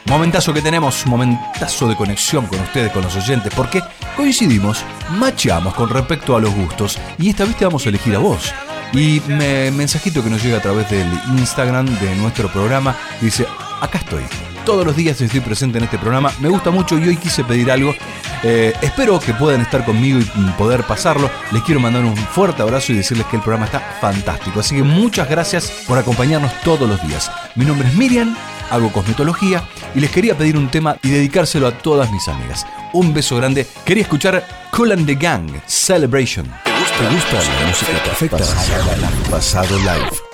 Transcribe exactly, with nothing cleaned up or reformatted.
Momentazo que tenemos, momentazo de conexión con ustedes, con los oyentes, porque coincidimos, macheamos con respecto a los gustos y esta vez te vamos a elegir a vos. Y me, mensajito que nos llega a través del Instagram de nuestro programa, dice, acá estoy, todos los días estoy presente en este programa, me gusta mucho y hoy quise pedir algo, eh, espero que puedan estar conmigo y poder pasarlo, les quiero mandar un fuerte abrazo y decirles que el programa está fantástico, así que muchas gracias por acompañarnos todos los días. Mi nombre es Miriam, hago cosmetología y les quería pedir un tema y dedicárselo a todas mis amigas. Un beso grande, quería escuchar Kool and the Gang, Celebration. ¿Te gusta, ¿Te gusta la música perfecta? Pasado Live.